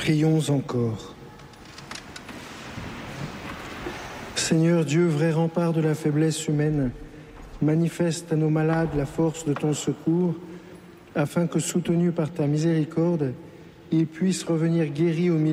Prions encore. Seigneur Dieu, vrai rempart de la faiblesse humaine, manifeste à nos malades la force de ton secours, afin que, soutenus par ta miséricorde, ils puissent revenir guéris au milieu